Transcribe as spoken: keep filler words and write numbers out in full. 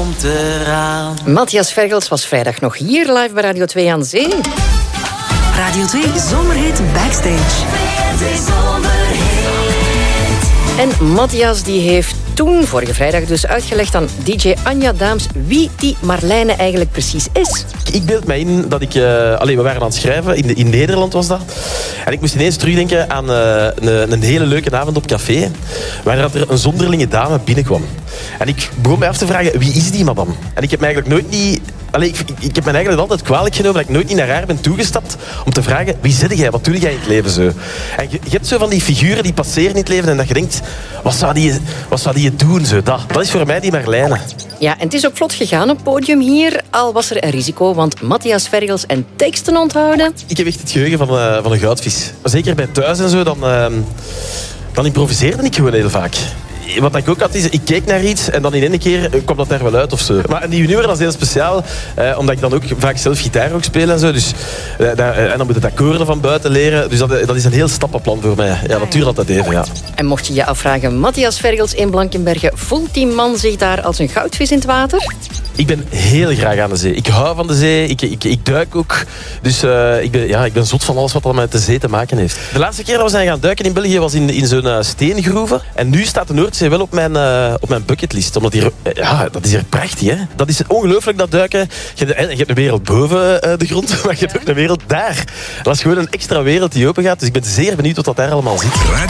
komt eraan. Matthias Vergels was vrijdag nog hier live bij Radio twee aan Zee. Radio twee Zomerhit Backstage. En Matthias die heeft toen, vorige vrijdag dus, uitgelegd aan D J Anja Daams wie die Marlijne eigenlijk precies is. Ik beeld mij in dat ik... Uh, allee, we waren aan het schrijven, in, de, in Nederland was dat. En ik moest ineens terugdenken aan uh, een, een hele leuke avond op café, waar er een zonderlinge dame binnenkwam. En ik begon mij af te vragen, wie is die madame? En ik heb mij eigenlijk nooit niet... Allee, ik, ik, ik heb me eigenlijk altijd kwalijk genomen dat ik nooit niet naar haar ben toegestapt om te vragen, wie zit jij? Wat doe jij in het leven zo? En je, je hebt zo van die figuren die passeren in het leven en dat je denkt, wat zou die, wat zou die doen? Zo? Dat, dat is voor mij die Marlijne. Ja, en het is ook vlot gegaan op het podium hier, al was er een risico, want Matthias Vergels en teksten onthouden. Ik heb echt het geheugen van, uh, van een goudvis. Zeker bij thuis en zo, dan, uh, dan improviseerde ik gewoon heel vaak. Wat ik ook had, is, ik keek naar iets en dan in één keer kwam dat er wel uit of zo. Maar die nummer dat is heel speciaal, eh, omdat ik dan ook vaak zelf gitaar ook speel en zo. Dus, eh, daar, en dan moet het akkoorden van buiten leren. Dus dat, dat is een heel stappenplan voor mij. Ja, dat duurt altijd even, ja. En mocht je je afvragen, Matthias Vergels in Blankenberge, voelt die man zich daar als een goudvis in het water? Ik ben heel graag aan de zee. Ik hou van de zee, ik, ik, ik duik ook. Dus uh, ik, ben, ja, ik ben zot van alles wat met de zee te maken heeft. De laatste keer dat we zijn gaan duiken in België was in, in zo'n uh, steengroeven. En nu staat de Noordzee wel op mijn, uh, op mijn bucketlist. Omdat hier, uh, ja, dat is hier prachtig, hè. Dat is ongelooflijk, dat duiken. Je hebt, je hebt een wereld boven uh, de grond, maar je hebt ook een wereld daar. Dat is gewoon een extra wereld die open gaat. Dus ik ben zeer benieuwd wat dat daar allemaal zit.